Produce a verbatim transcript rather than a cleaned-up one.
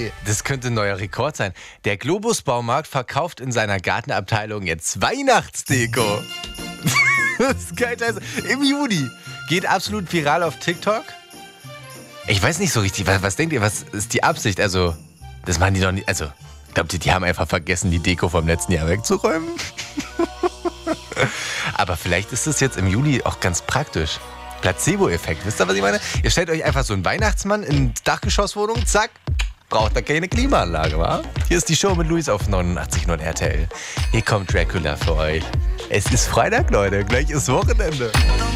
Ey, das könnte ein neuer Rekord sein. Der Globus Baumarkt verkauft in seiner Gartenabteilung jetzt Weihnachtsdeko. Das ist geil. Also, im Juni. Geht absolut viral auf TikTok. Ich weiß nicht so richtig, was, was denkt ihr, was ist die Absicht? Also, das machen die doch nicht, also, glaubt ihr, die haben einfach vergessen, die Deko vom letzten Jahr wegzuräumen? Aber vielleicht ist das jetzt im Juli auch ganz praktisch. Placebo-Effekt, wisst ihr, was ich meine? Ihr stellt euch einfach so einen Weihnachtsmann in Dachgeschosswohnung, zack, braucht da keine Klimaanlage, wa? Hier ist die Show mit Luis auf neunundachtzig Komma null R T L. Hier kommt Dracula für euch. Es ist Freitag, Leute, gleich ist Wochenende.